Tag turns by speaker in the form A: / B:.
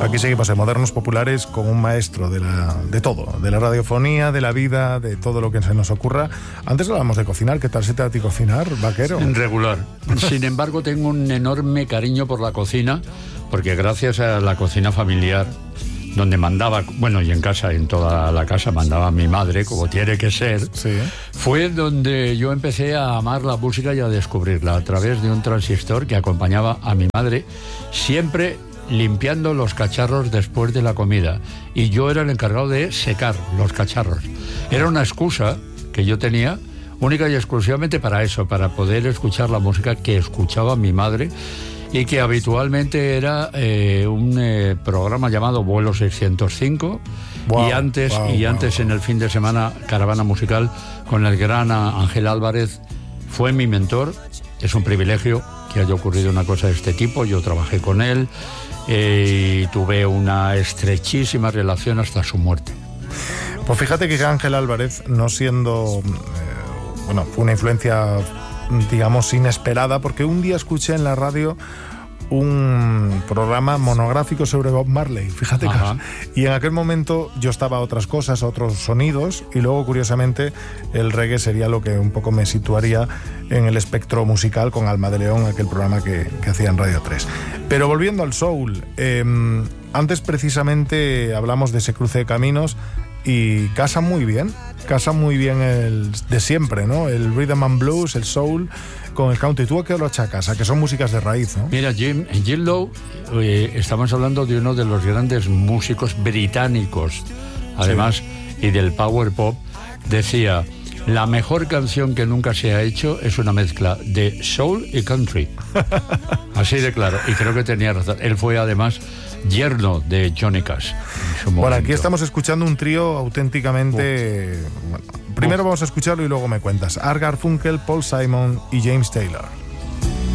A: Aquí seguimos en Modernos Populares con un maestro de todo, de la radiofonía, de la vida, de todo lo que se nos ocurra. Antes hablábamos de cocinar. ¿Qué tal se te da a ti cocinar, vaquero?
B: Regular. Sin embargo, tengo un enorme cariño por la cocina, porque gracias a la cocina familiar, donde mandaba, bueno, y en casa, en toda la casa mandaba mi madre, como tiene que ser,
A: sí,
B: fue donde yo empecé a amar la música y a descubrirla a través de un transistor que acompañaba a mi madre, siempre limpiando los cacharros después de la comida. Y yo era el encargado de secar los cacharros. Era una excusa que yo tenía única y exclusivamente para eso, para poder escuchar la música que escuchaba mi madre, y que habitualmente era un programa llamado Vuelo 605, y antes en el fin de semana Caravana Musical con el gran Ángel Álvarez. Fue mi mentor. Es un privilegio que haya ocurrido una cosa de este tipo. Yo trabajé con él y tuve una estrechísima relación hasta su muerte.
A: Pues fíjate que Ángel Álvarez, no siendo... fue una influencia, digamos, inesperada, porque un día escuché en la radio un programa monográfico sobre Bob Marley, fíjate. Y en aquel momento yo estaba a otras cosas, a otros sonidos, y luego, curiosamente, el reggae sería lo que un poco me situaría en el espectro musical con Alma de León, aquel programa que hacía en Radio 3. Pero volviendo al soul, antes precisamente hablamos de ese cruce de caminos, y casa muy bien el de siempre, ¿no? El rhythm and blues, el soul con el country. ¿Tú a qué lo achacas? A que son músicas de raíz, ¿no?
B: Mira, Jim Lowe, estamos hablando de uno de los grandes músicos británicos, además, sí, y del power pop. Decía: la mejor canción que nunca se ha hecho es una mezcla de soul y country. Así de claro, y creo que tenía razón. Él fue además yerno de Johnny Cash.
A: Bueno, aquí estamos escuchando un trío auténticamente... primero vamos a escucharlo y luego me cuentas. Art Garfunkel, Paul Simon y James Taylor.